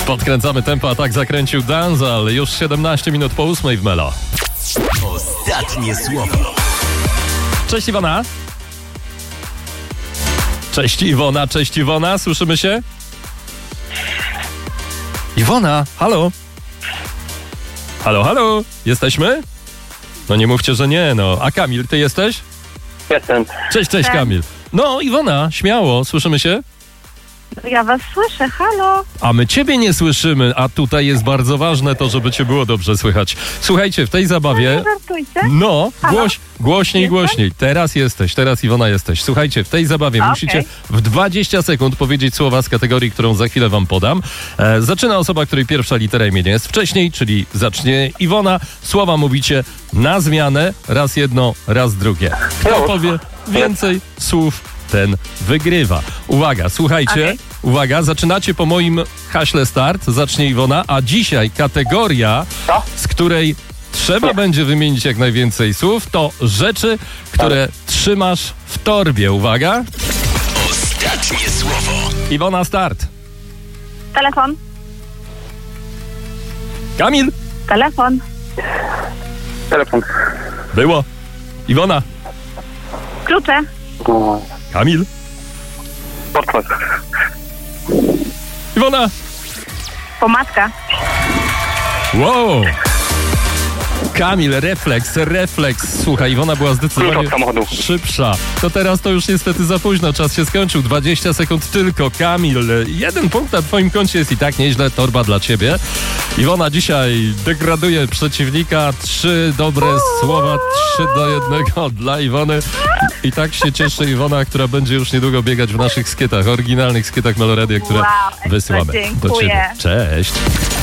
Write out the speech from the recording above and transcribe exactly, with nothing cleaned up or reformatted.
Podkręcamy tempo, a tak zakręcił Danzal. Już siedemnaście minut po ósmej w Melo. Ostatnie słowo. Cześć Iwona. Cześć Iwona, cześć Iwona, słyszymy się? Iwona, halo? Halo, halo, jesteśmy? No nie mówcie, że nie, no. A Kamil, ty jesteś? Jestem. Cześć, cześć Kamil. No Iwona, śmiało, słyszymy się? Ja was słyszę, halo. A my ciebie nie słyszymy, a tutaj jest bardzo ważne to, żeby cię było dobrze słychać. Słuchajcie, w tej zabawie... Nie żartujcie. No, Halo? głoś, głośniej, Jestem? głośniej. Teraz jesteś, teraz Iwona jesteś. Słuchajcie, w tej zabawie Okay. musicie w dwadzieścia sekund powiedzieć słowa z kategorii, którą za chwilę wam podam. E, zaczyna osoba, której pierwsza litera imienia jest wcześniej, czyli zacznie Iwona. Słowa mówicie na zmianę, raz jedno, raz drugie. Kto Już. powie więcej słów, ten wygrywa. Uwaga, słuchajcie, Okej. uwaga, zaczynacie po moim haśle start, zacznie Iwona, a dzisiaj kategoria, Co? z której trzeba będzie wymienić jak najwięcej słów, to rzeczy, które trzymasz w torbie. Uwaga. Ostatnie słowo. Iwona, start. Telefon, Kamil. telefon, Telefon. Było. Iwona. klucze, Kamil. Portfel. Iwona. pomadka, Wow. Kamil, refleks, refleks. Słuchaj, Iwona była Klucz zdecydowanie od samochodu. szybsza. To teraz to już niestety za późno, czas się skończył. dwadzieścia sekund tylko. Kamil, jeden punkt na twoim koncie jest i tak nieźle, torba dla ciebie. Iwona dzisiaj degraduje przeciwnika. Trzy dobre słowa, trzy do jednego dla Iwony. I tak się cieszy Iwona, która będzie już niedługo biegać w naszych skietach, oryginalnych skietach Meloradia, które Wow, ekstra, wysyłamy do dziękuję. ciebie. Cześć.